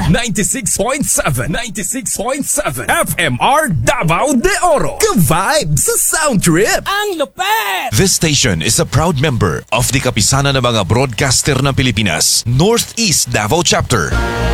96.7 FMR Davao de Oro. Ka-vibe sa Sound Trip. Ang lupet! This station is a proud member of the Kapisanan ng mga Broadcaster ng Pilipinas, Northeast Davao Chapter.